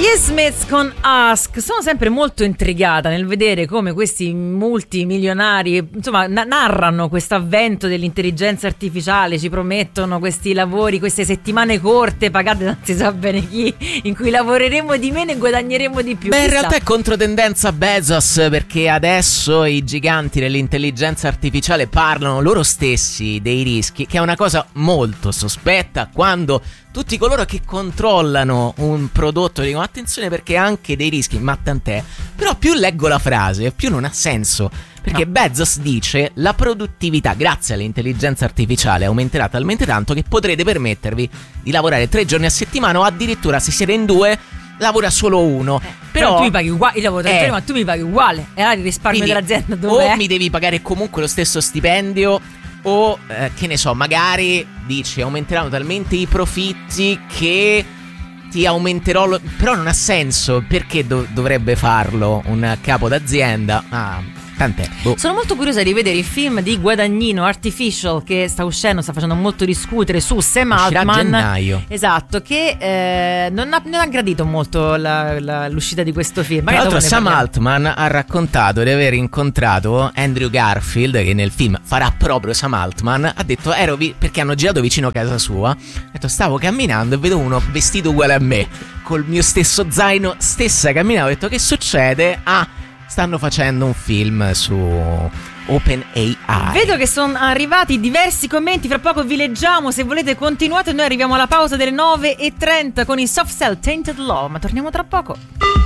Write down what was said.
Yes Smiths con Ask. Sono sempre molto intrigata nel vedere come questi multimilionari insomma narrano questo avvento dell'intelligenza artificiale, ci promettono questi lavori, queste settimane corte pagate non si sa bene chi, in cui lavoreremo di meno e guadagneremo di più. Beh, in realtà è controtendenza Bezos, perché adesso i giganti dell'intelligenza artificiale parlano loro stessi dei rischi, che è una cosa molto sospetta quando tutti coloro che controllano un prodotto dicono attenzione perché ha anche dei rischi, ma tant'è. Però più leggo la frase, più non ha senso. Perché Bezos dice la produttività grazie all'intelligenza artificiale aumenterà talmente tanto che potrete permettervi di lavorare 3 giorni a settimana, o addirittura se siete in 2 lavora solo uno. Però tu mi paghi uguale, io lavoro 3 giorni ma tu mi paghi uguale. E allora il risparmio dell'azienda dov'è? O mi devi pagare comunque lo stesso stipendio, o che ne so, magari dici aumenteranno talmente i profitti che ti aumenterò però non ha senso. Perché dovrebbe farlo un capo d'azienda? Tant'è. Sono molto curiosa di vedere il film di Guadagnino Artificial che sta uscendo, sta facendo molto discutere su Sam Altman. A gennaio. Esatto, che non ha gradito molto l'uscita di questo film. Tra l'altro Sam Altman ha raccontato di aver incontrato Andrew Garfield, che nel film farà proprio Sam Altman. Ha detto perché hanno girato vicino a casa sua. Ha detto stavo camminando e vedo uno vestito uguale a me, col mio stesso zaino, stessa camminata. Ho detto che succede? Stanno facendo un film su OpenAI. Vedo che sono arrivati diversi commenti, fra poco vi leggiamo, se volete continuate. Noi arriviamo alla pausa delle 9:30 con i Soft Cell Tainted Love, ma torniamo tra poco.